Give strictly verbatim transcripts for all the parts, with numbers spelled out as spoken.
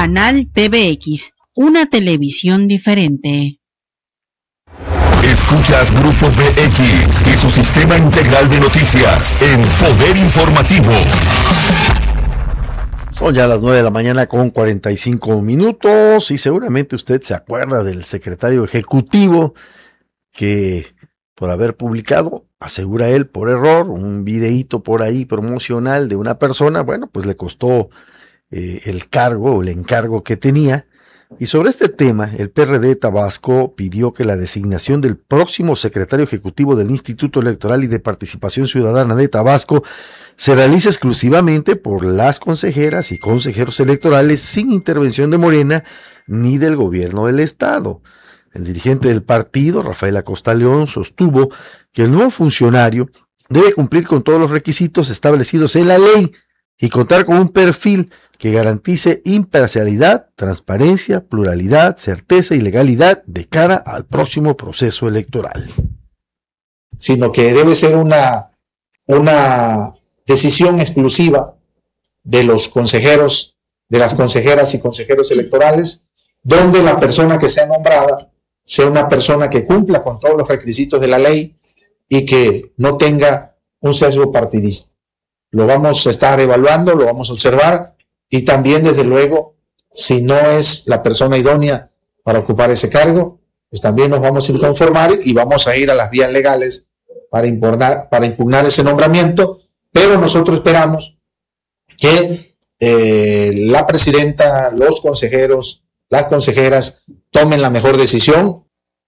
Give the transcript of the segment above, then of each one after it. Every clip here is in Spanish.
Canal T V X, una televisión diferente. Escuchas Grupo V X y su sistema integral de noticias en Poder Informativo. Son ya las nueve de la mañana con cuarenta y cinco minutos y seguramente usted se acuerda del secretario ejecutivo que por haber publicado, asegura él por error, un videíto por ahí promocional de una persona, bueno, pues le costó eh, el cargo o el encargo que tenía. Y sobre este tema, el P R D Tabasco pidió que la designación del próximo secretario ejecutivo del Instituto Electoral y de Participación Ciudadana de Tabasco se realice exclusivamente por las consejeras y consejeros electorales sin intervención de Morena ni del gobierno del estado. El dirigente del partido, Rafael Acosta León, sostuvo que el nuevo funcionario debe cumplir con todos los requisitos establecidos en la ley y contar con un perfil que garantice imparcialidad, transparencia, pluralidad, certeza y legalidad de cara al próximo proceso electoral. Sino que debe ser una, una decisión exclusiva de los consejeros, de las consejeras y consejeros electorales, donde la persona que sea nombrada sea una persona que cumpla con todos los requisitos de la ley y que no tenga un sesgo partidista. Lo vamos a estar evaluando, lo vamos a observar y también, desde luego, si no es la persona idónea para ocupar ese cargo, pues también nos vamos a inconformar y vamos a ir a las vías legales para impugnar, para impugnar ese nombramiento, pero nosotros esperamos que eh, la presidenta, los consejeros, las consejeras tomen la mejor decisión.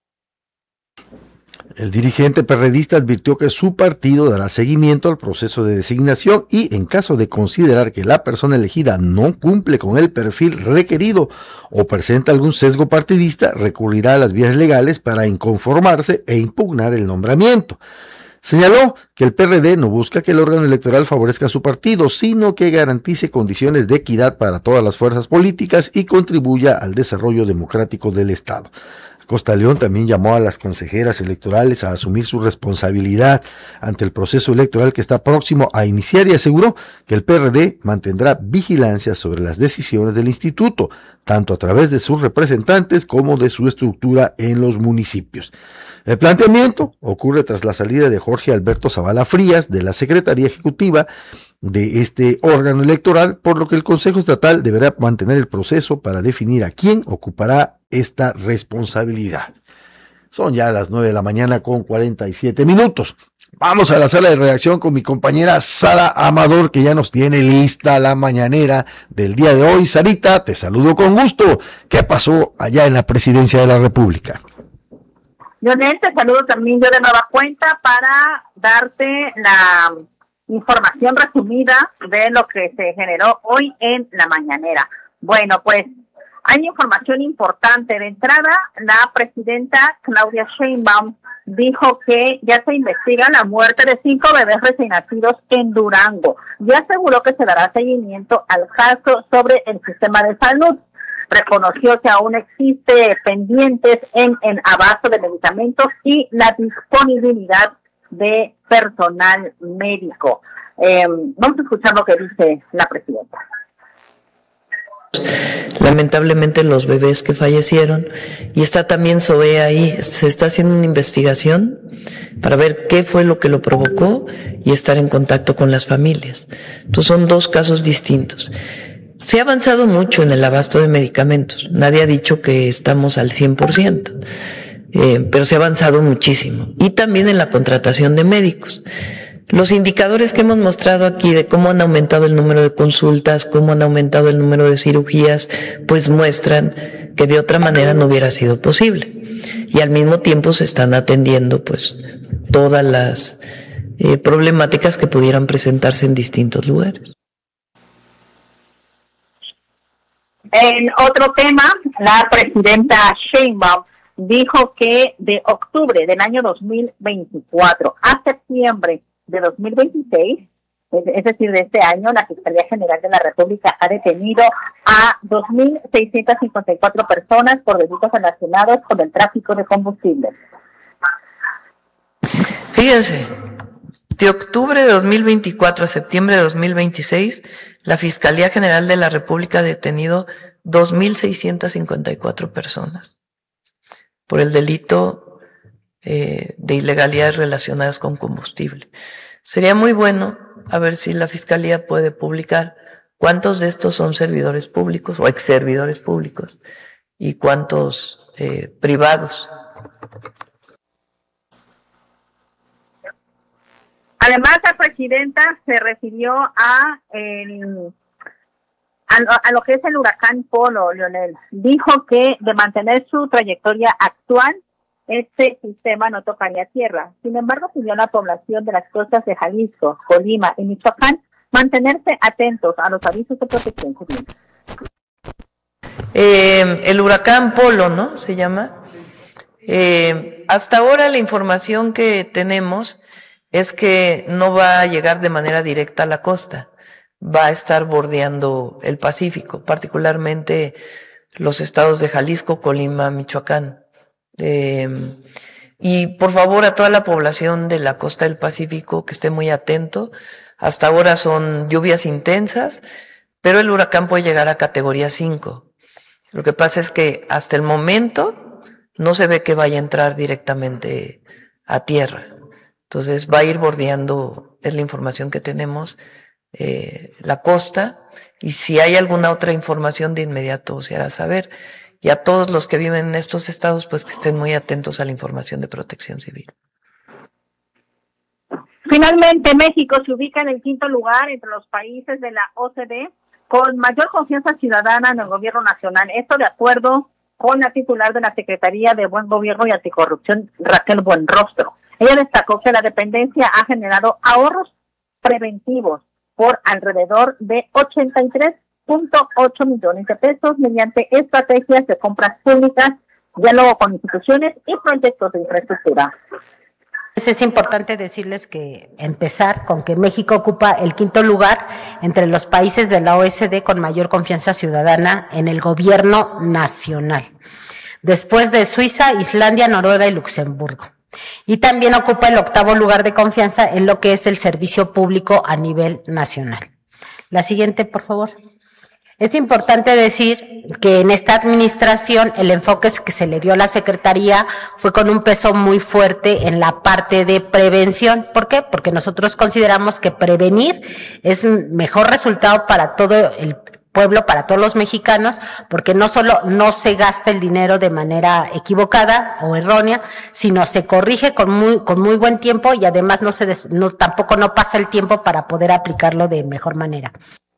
El dirigente perredista advirtió que su partido dará seguimiento al proceso de designación y, en caso de considerar que la persona elegida no cumple con el perfil requerido o presenta algún sesgo partidista, recurrirá a las vías legales para inconformarse e impugnar el nombramiento. Señaló que el P R D no busca que el órgano electoral favorezca a su partido, sino que garantice condiciones de equidad para todas las fuerzas políticas y contribuya al desarrollo democrático del Estado. Acosta León también llamó a las consejeras electorales a asumir su responsabilidad ante el proceso electoral que está próximo a iniciar y aseguró que el P R D mantendrá vigilancia sobre las decisiones del instituto, tanto a través de sus representantes como de su estructura en los municipios. El planteamiento ocurre tras la salida de Jorge Alberto Zavala Frías de la Secretaría Ejecutiva de este órgano electoral, por lo que el Consejo Estatal deberá mantener el proceso para definir a quién ocupará esta responsabilidad. Son ya las nueve de la mañana con cuarenta y siete minutos. Vamos a la sala de redacción con mi compañera Sara Amador, que ya nos tiene lista la mañanera del día de hoy. Sarita, te saludo con gusto. ¿Qué pasó allá en la Presidencia de la República? Leonel, te saludo también yo de nueva cuenta para darte la información resumida de lo que se generó hoy en la mañanera. Bueno, pues hay información importante. De entrada, la presidenta Claudia Sheinbaum dijo que ya se investiga la muerte de cinco bebés recién nacidos en Durango y aseguró que se dará seguimiento al caso sobre el sistema de salud. Reconoció que aún existe pendientes en el abasto de medicamentos y la disponibilidad de personal médico. Eh, vamos a escuchar lo que dice la presidenta. Lamentablemente los bebés que fallecieron, y está también SOE ahí, se está haciendo una investigación para ver qué fue lo que lo provocó y estar en contacto con las familias. Entonces son dos casos distintos. Se ha avanzado mucho en el abasto de medicamentos, nadie ha dicho que estamos al cien por ciento, eh, pero se ha avanzado muchísimo, y también en la contratación de médicos. Los indicadores que hemos mostrado aquí de cómo han aumentado el número de consultas, cómo han aumentado el número de cirugías, pues muestran que de otra manera no hubiera sido posible. Y al mismo tiempo se están atendiendo pues todas las eh, problemáticas que pudieran presentarse en distintos lugares. En otro tema, la presidenta Sheinbaum dijo que de octubre del año dos mil veinticuatro a septiembre de dos mil veintiséis, es decir, de este año, la Fiscalía General de la República ha detenido a dos mil seiscientas cincuenta y cuatro personas por delitos relacionados con el tráfico de combustible. Fíjense, de octubre de dos mil veinticuatro a septiembre de dos mil veintiséis, la Fiscalía General de la República ha detenido dos mil seiscientas cincuenta y cuatro personas por el delito eh, de ilegalidades relacionadas con combustible. Sería muy bueno a ver si la Fiscalía puede publicar cuántos de estos son servidores públicos o ex servidores públicos y cuántos eh, privados. Además, la presidenta se refirió a, el, a, lo, a lo que es el huracán Polo, Leonel. Dijo que de mantener su trayectoria actual, este sistema no tocaría tierra. Sin embargo, pidió a la población de las costas de Jalisco, Colima y Michoacán mantenerse atentos a los avisos de protección civil. Eh, el huracán Polo, ¿no? Se llama. Eh, hasta ahora la información que tenemos es que no va a llegar de manera directa a la costa, va a estar bordeando el Pacífico, particularmente los estados de Jalisco, Colima, Michoacán. Eh, y por favor a toda la población de la costa del Pacífico que esté muy atento. Hasta ahora son lluvias intensas, pero el huracán puede llegar a categoría cinco. Lo que pasa es que hasta el momento no se ve que vaya a entrar directamente a tierra. Entonces va a ir bordeando, es la información que tenemos, eh, la costa, y si hay alguna otra información de inmediato se hará saber. Y a todos los que viven en estos estados, pues que estén muy atentos a la información de Protección Civil. Finalmente, México se ubica en el quinto lugar entre los países de la O C D con mayor confianza ciudadana en el gobierno nacional. Esto de acuerdo con la titular de la Secretaría de Buen Gobierno y Anticorrupción, Raquel Buenrostro. Ella destacó que la dependencia ha generado ahorros preventivos por alrededor de ochenta y tres punto ocho millones de pesos mediante estrategias de compras públicas, diálogo con instituciones y proyectos de infraestructura. Es importante decirles que empezar con que México ocupa el quinto lugar entre los países de la O E C D con mayor confianza ciudadana en el gobierno nacional, después de Suiza, Islandia, Noruega y Luxemburgo. Y también ocupa el octavo lugar de confianza en lo que es el servicio público a nivel nacional. La siguiente, por favor. Es importante decir que en esta administración el enfoque que se le dio a la Secretaría fue con un peso muy fuerte en la parte de prevención. ¿Por qué? Porque nosotros consideramos que prevenir es mejor resultado para todo el pueblo, para todos los mexicanos, porque no solo no se gasta el dinero de manera equivocada o errónea, sino se corrige con muy con muy buen tiempo y además no se des, no tampoco no pasa el tiempo para poder aplicarlo de mejor manera.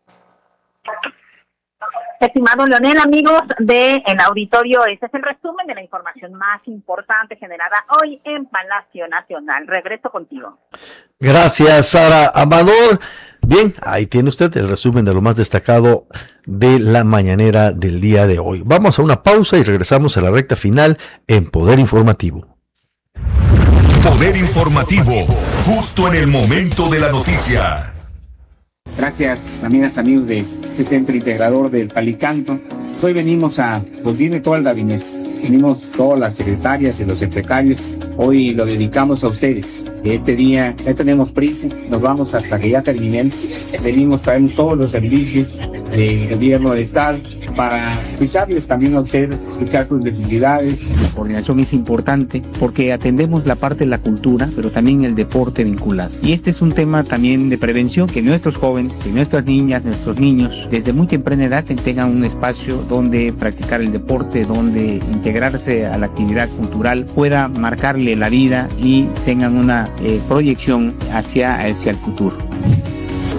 Estimado Leonel, amigos de El Auditorio, este es el resumen de la información más importante generada hoy en Palacio Nacional. Regreso contigo. Gracias, Sara Amador. Bien, ahí tiene usted el resumen de lo más destacado de la mañanera del día de hoy. Vamos a una pausa y regresamos a la recta final en Poder Informativo. Poder Informativo, justo en el momento de la noticia. Gracias, amigas, amigos de este centro integrador del Palicanto. Hoy venimos a, pues viene todo el gabinete, venimos todas las secretarias y los secretarios. Hoy lo dedicamos a ustedes. Este día ya tenemos prisa, nos vamos hasta que ya terminen. Venimos, traemos todos los servicios del gobierno del Estado para escucharles también a ustedes, escuchar sus necesidades. La coordinación es importante porque atendemos la parte de la cultura, pero también el deporte vinculado. Y este es un tema también de prevención, que nuestros jóvenes, y nuestras niñas, nuestros niños, desde muy temprana edad tengan un espacio donde practicar el deporte, donde integrarse a la actividad cultural, pueda marcarle la vida y tengan una eh, proyección hacia, hacia el futuro.